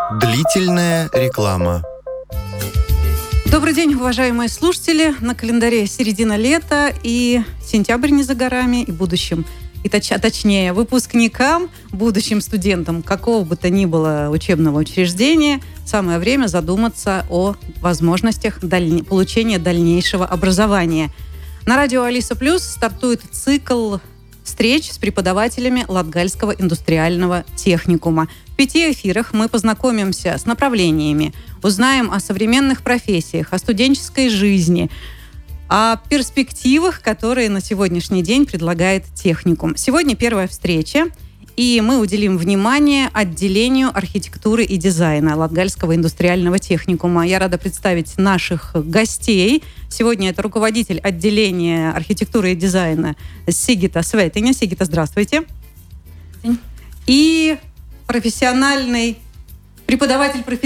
Длительная реклама. Добрый день, уважаемые слушатели. На календаре середина лета, и сентябрь не за горами, и будущим, точнее, выпускникам, будущим студентам какого бы то ни было учебного учреждения, самое время задуматься о возможностях получения дальнейшего образования. На радио Алиса Плюс стартует цикл встреч с преподавателями Латгальского индустриального техникума. В 5 эфирах мы познакомимся с направлениями, узнаем о современных профессиях, о студенческой жизни, о перспективах, которые на сегодняшний день предлагает техникум. Сегодня первая встреча, и мы уделим внимание отделению архитектуры и дизайна Латгальского индустриального техникума. Я рада представить наших гостей. Сегодня это руководитель отделения архитектуры и дизайна Сигита Светиня. Сигита, здравствуйте. И преподаватель